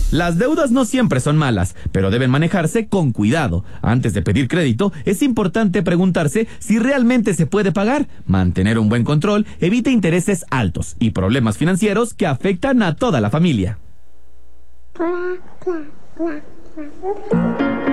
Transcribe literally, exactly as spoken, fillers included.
Las deudas no siempre son malas, pero deben manejarse con cuidado. Antes de pedir crédito, es importante preguntarse si realmente se puede pagar. Mantener un buen control evita intereses altos y problemas financieros que afectan a toda la familia.